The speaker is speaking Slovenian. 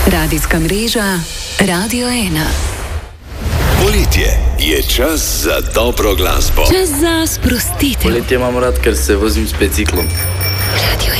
Radijska mreža Radio 1. Poletje je čas za dobro glasbo. Čas za sprostitev. Poletje imam rad, ker se vozim s biciklom. Radio